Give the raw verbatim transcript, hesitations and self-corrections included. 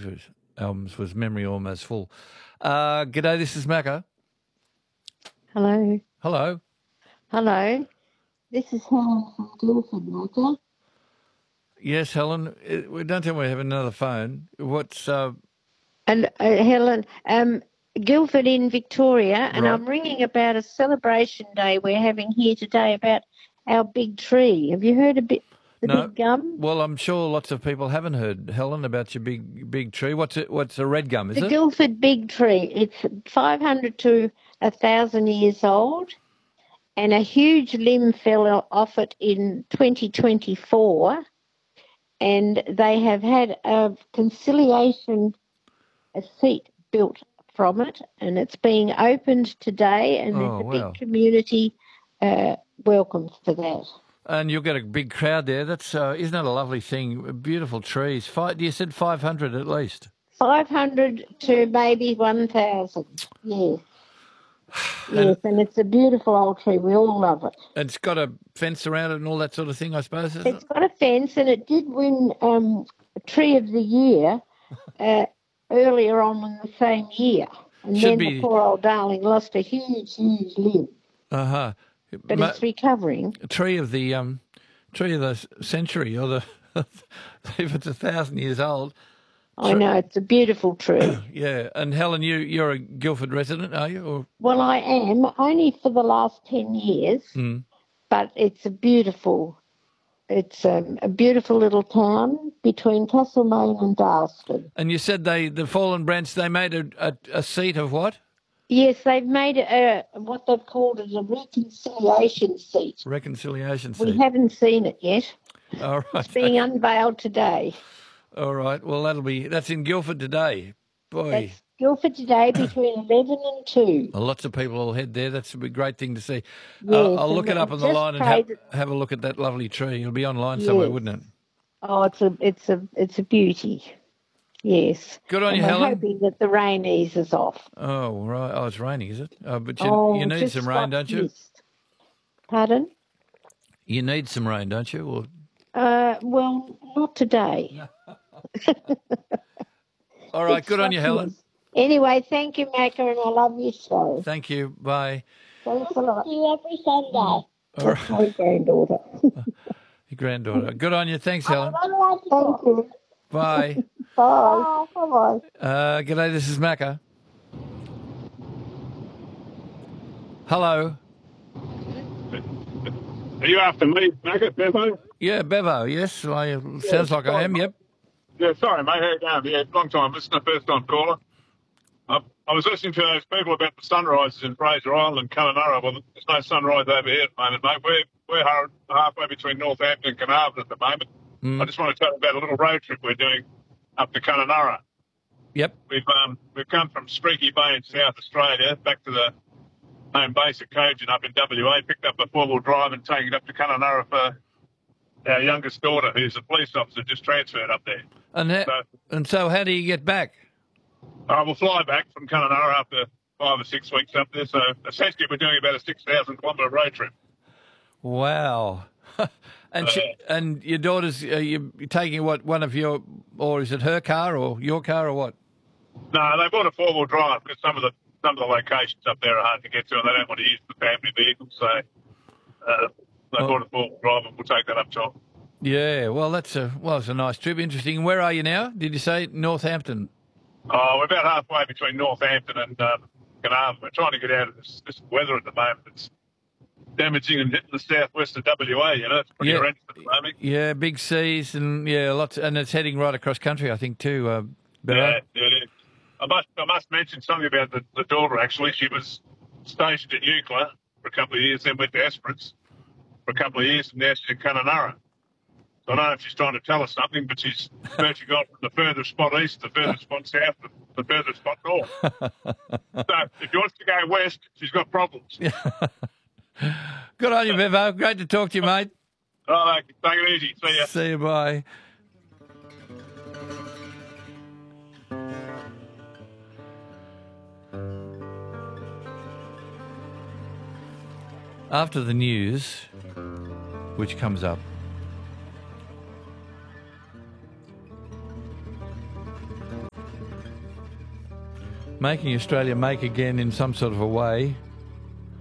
his albums was Memory Almost Full. Uh, g'day, this is Macca. Hello. Hello. Hello. This is Helen from Guildford, Macca. Yes, Helen. Uh, Don't tell me we have another phone. What's... Uh... And uh, Helen, um, Guildford in Victoria, and Right. I'm ringing about a celebration day we're having here today about our big tree. Have you heard a bit the No. big gum? Well, I'm sure lots of people haven't heard, Helen, about your big big tree. What's it? What's a red gum, is The it? Guildford big tree. It's five hundred to one thousand years old, and a huge limb fell off it in twenty twenty-four, and they have had a conciliation a seat built from it, and it's being opened today, and Oh, there's a wow. big community uh, welcome for that. And you'll get a big crowd there. That's uh, isn't that a lovely thing? Beautiful trees. Five, you said five hundred at least. five hundred to maybe one thousand, yes. And Yes, and it's a beautiful old tree. We all love it. it's got a fence around it and all that sort of thing, I suppose, isn't It's it? got a fence, and it did win um, Tree of the Year uh, earlier on in the same year. And Should then be- the poor old darling lost a huge, huge limb, Uh huh. but it's recovering. Tree of the um, tree of the century, or the if it's a thousand years old. I know, it's a beautiful tree. Yeah. And Helen, you you're a Guildford resident, are you? Or Well, I am, only for the last ten years, Mm. but it's a beautiful, it's um, a beautiful little town between Castlemaine and Darlsford. and you said they the fallen branch they made a a, a seat of what? Yes, they've made a, what they've called as a reconciliation seat. Reconciliation We seat. haven't seen it yet. All right. It's being unveiled today. All right. Well, that'll be that's in Guildford today. Boy. That's Guildford today between eleven and two. Well, lots of people will head there. That's a big, great thing to see. Yes, uh, I'll and look it up on the just line and pray have, that- have a look at that lovely tree. It'll be online somewhere, Yes. wouldn't it? Oh, it's a, it's a, it's a beauty. Yes. Good on and you, we're Helen. hoping that the rain eases off. Oh, right. Oh, it's raining, is it? Oh, but you, oh, you need just some rain, got don't you? mist. Pardon? You need some rain, don't you? Or Uh, well, not today. all right. It's Good on you, got Helen. mist. Anyway, thank you, Macca, and I love your show. Thank you. Bye. Thanks a lot. See you every Sunday. All That's right. my granddaughter. Your granddaughter. Good on you. Thanks, Helen. Thank you. Bye. Bye. Bye-bye. Uh, g'day. This is Macca. Hello. Are you after me, Macca, Bevo? Yeah, Bevo. Yes. I, sounds like I am. Yep. Yeah, sorry, mate. How you going? Yeah, long time listener, first time caller. I, I was listening to those people about the sunrises in Fraser Island and Kununurra. Well, there's no sunrise over here at the moment, mate. We're, we're ha- halfway between Northampton and Carnarvon at the moment. Mm. I just want to tell you about a little road trip we're doing up to Kununurra. Yep. We've um, we've come from Streaky Bay in South Australia back to the home base at Cogent up in W A, picked up a four-wheel drive and taken it up to Kununurra for our youngest daughter, who's a police officer, just transferred up there. And ha- So and so, how do you get back? I will fly back from Kununurra after five or six weeks up there. So essentially, we're doing about a six thousand kilometre road trip. Wow. and she, and your daughter's uh, you you're taking what one of your or is it her car or your car or what? No, they bought a four-wheel drive because some of the some of the locations up there are hard to get to, and they don't want to use the family vehicle. So uh, they Oh. bought a four-wheel drive, and we'll take that up top. Yeah. Well, that's a well, it's a nice trip. Interesting. Where are you now? Did you say Northampton? Oh, we're about halfway between Northampton and um, Carnarvon. We're trying to get out of this, this weather at the moment. It's damaging and hitting the southwest of W A, you know. It's pretty Yeah. horrendous at the moment. Yeah, big seas and yeah, lots, and it's heading right across country, I think too. Uh, Bevo. Yeah, yeah, it is. I must, I must mention something about the, the daughter, actually. She was stationed at Eucla for a couple of years, then went to Esperance for a couple of years, and now she's in Kununurra. So I don't know if she's trying to tell us something, but she's virtually gone from the furthest spot east to the furthest spot south to the furthest spot north. So if she wants to go west, she's got problems. Good on you, Bevo. Great to talk to you, mate. All right, take it easy. See ya. See you. Bye. After the news, which comes up, making Australia make again in some sort of a way.